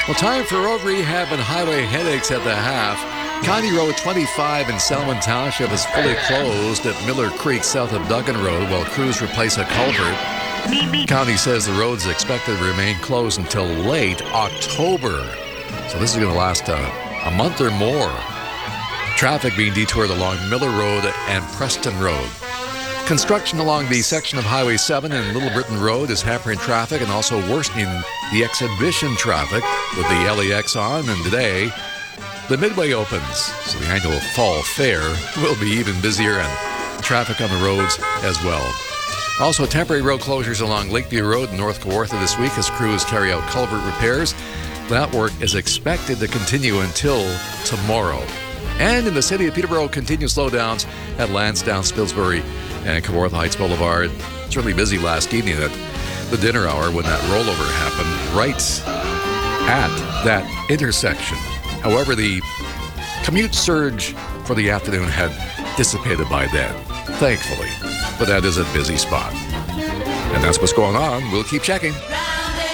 Well, time for road rehab and highway headaches at the half. County Road 25 in Selwyn Township is fully closed at Miller Creek south of Duggan Road while crews replace a culvert. County says the road is expected to remain closed until late October. So this is going to last a month or more. Traffic being detoured along Miller Road and Preston Road. Construction along the section of Highway 7 and Little Britain Road is hampering traffic and also worsening the exhibition traffic with the LEX on. And today, the Midway opens, so the annual Fall Fair will be even busier and traffic on the roads as well. Also, temporary road closures along Lakeview Road in North Kawartha this week as crews carry out culvert repairs. That work is expected to continue until tomorrow. And in the city of Peterborough, continued slowdowns at Lansdowne, Spilsbury, and Kawartha Heights Boulevard. Certainly busy last evening at the dinner hour when that rollover happened right at that intersection. However, the commute surge for the afternoon had dissipated by then, thankfully. But that is a busy spot. And that's what's going on. We'll keep checking.